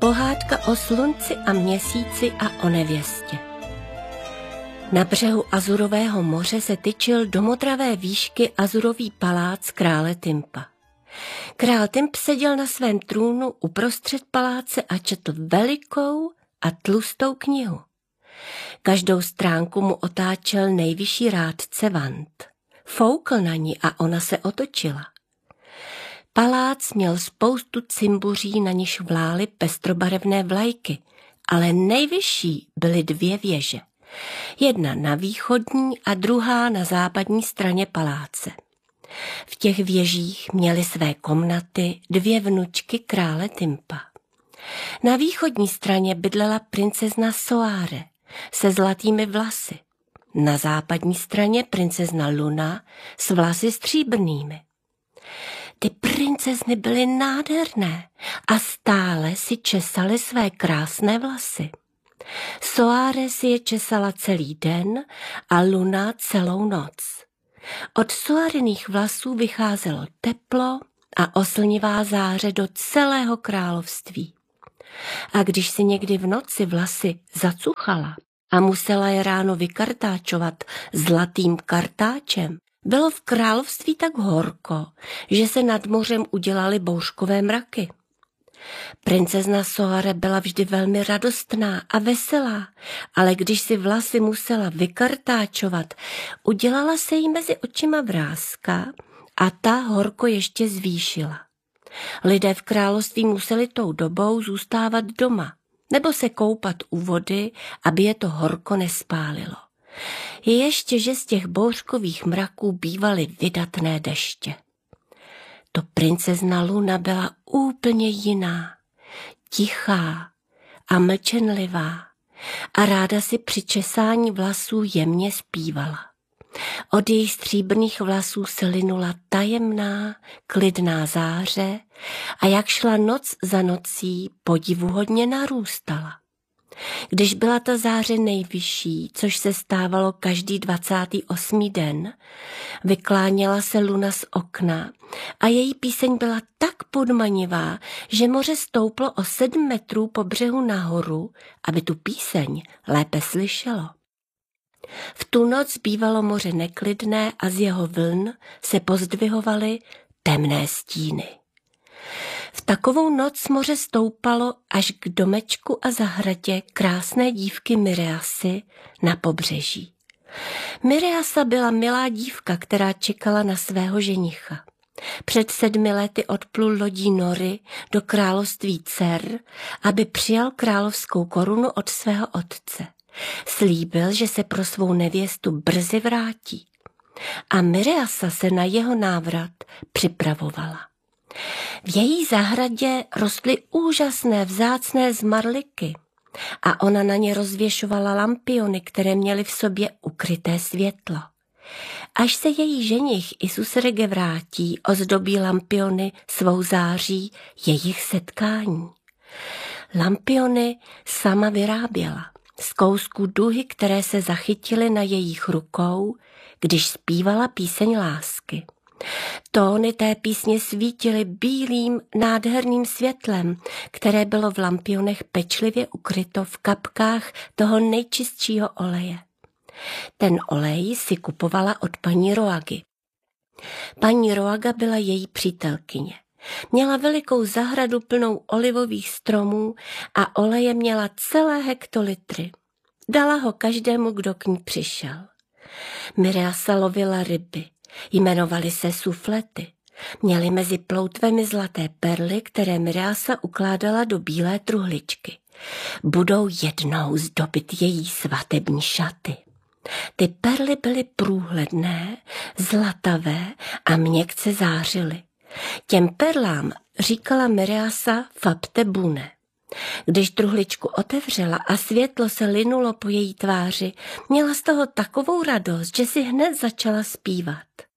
Pohádka o slunci a měsíci a o nevěstě. Na břehu Azurového moře se tyčil do modravé výšky azurový palác krále Tympa. Král Tymp seděl na svém trůnu uprostřed paláce a četl velikou a tlustou knihu. Každou stránku mu otáčel nejvyšší rádce vant. Foukl na ní a ona se otočila. Palác měl spoustu cimbuří, na niž vlály pestrobarevné vlajky, ale nejvyšší byly 2 věže. Jedna na východní a druhá na západní straně paláce. V těch věžích měly své komnaty 2 vnučky krále Tympa. Na východní straně bydlela princezna Soare se zlatými vlasy. Na západní straně princezna Luna s vlasy stříbrnými. Ty princezny byly nádherné a stále si česaly své krásné vlasy. Soare si je česala celý den a Luna celou noc. Od Soariných vlasů vycházelo teplo a oslnivá záře do celého království. A když si někdy v noci vlasy zacuchala a musela je ráno vykartáčovat zlatým kartáčem, bylo v království tak horko, že se nad mořem udělaly bouřkové mraky. Princezna Soare byla vždy velmi radostná a veselá, ale když si vlasy musela vykartáčovat, udělala se jí mezi očima vráska a ta horko ještě zvýšila. Lidé v království museli tou dobou zůstávat doma nebo se koupat u vody, aby je to horko nespálilo. Ještě, že z těch bouřkových mraků bývaly vydatné deště. To princezna Luna byla úplně jiná, tichá a mlčenlivá a ráda si při česání vlasů jemně zpívala. Od jejich stříbrných vlasů se linula tajemná, klidná záře a jak šla noc za nocí, podivuhodně narůstala. Když byla ta záře nejvyšší, což se stávalo každý 28. den, vykláněla se Luna z okna a její píseň byla tak podmanivá, že moře stouplo o 7 metrů po břehu nahoru, aby tu píseň lépe slyšelo. V tu noc bývalo moře neklidné a z jeho vln se pozdvihovaly temné stíny. V takovou noc moře stoupalo až k domečku a zahradě krásné dívky Mireasy na pobřeží. Mireasa byla milá dívka, která čekala na svého ženicha. Před 7 lety odplul lodí Nory do království dcer, aby přijal královskou korunu od svého otce. Slíbil, že se pro svou nevěstu brzy vrátí. A Mireasa se na jeho návrat připravovala. V její zahradě rostly úžasné vzácné zmarliky a ona na ně rozvěšovala lampiony, které měly v sobě ukryté světlo. Až se její ženich Isusrege vrátí, ozdobí lampiony svou září jejich setkání. Lampiony sama vyráběla z kousků duhy, které se zachytily na jejich rukou, když zpívala píseň lásky. Tóny té písně svítily bílým, nádherným světlem, které bylo v lampionech pečlivě ukryto v kapkách toho nejčistšího oleje. Ten olej si kupovala od paní Roagy. Paní Roaga byla její přítelkyně. Měla velikou zahradu plnou olivových stromů a oleje měla celé hektolitry. Dala ho každému, kdo k ní přišel. Mireasa lovila ryby. Jmenovaly se suflety. Měly mezi ploutvemi zlaté perly, které Mireasa ukládala do bílé truhličky. Budou jednou zdobit její svatební šaty. Ty perly byly průhledné, zlatavé a měkce zářily. Těm perlám říkala Mireasa fapte bune. Když truhličku otevřela a světlo se linulo po její tváři, měla z toho takovou radost, že si hned začala zpívat.